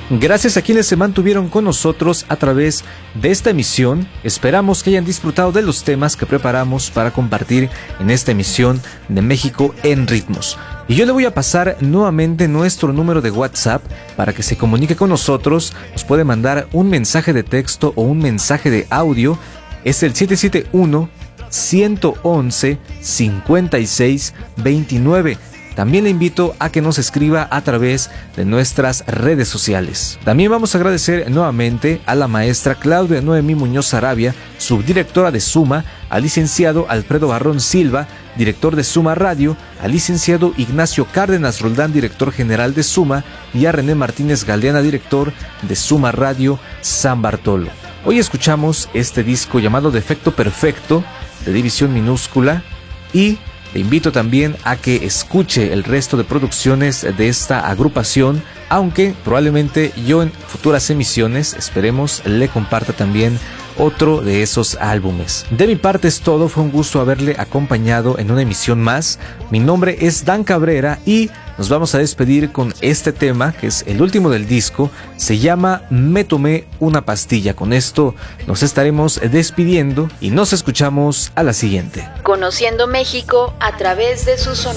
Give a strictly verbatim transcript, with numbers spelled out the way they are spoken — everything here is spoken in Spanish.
Gracias a quienes se mantuvieron con nosotros a través de esta emisión. Esperamos que hayan disfrutado de los temas que preparamos para compartir en esta emisión de México en Ritmos. Y yo le voy a pasar nuevamente nuestro número de WhatsApp para que se comunique con nosotros. Nos puede mandar un mensaje de texto o un mensaje de audio. Es el siete siete uno, uno uno uno, cinco seis dos nueve. También le invito a que nos escriba a través de nuestras redes sociales. También vamos a agradecer nuevamente a la maestra Claudia Noemí Muñoz Arabia, subdirectora de Suma, al licenciado Alfredo Barrón Silva, director de Suma Radio, al licenciado Ignacio Cárdenas Roldán, director general de Suma, y a René Martínez Galeana, director de Suma Radio San Bartolo. Hoy escuchamos este disco llamado Defecto Perfecto, de División Minúscula, y te invito también a que escuche el resto de producciones de esta agrupación, aunque probablemente yo en futuras emisiones, esperemos, le comparta también otro de esos álbumes. De mi parte es todo, fue un gusto haberle acompañado en una emisión más. Mi nombre es Dan Cabrera y nos vamos a despedir con este tema, que es el último del disco, se llama Me Tomé Una Pastilla. Con esto nos estaremos despidiendo y nos escuchamos a la siguiente. Conociendo México a través de su sonido.